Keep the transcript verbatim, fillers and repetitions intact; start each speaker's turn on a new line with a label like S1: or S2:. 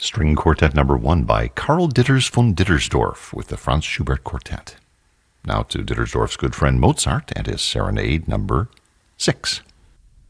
S1: String Quartet number one by Karl Ditters von Dittersdorf with the Franz Schubert Quartet. Now to Dittersdorf's good friend Mozart and his Serenade number six.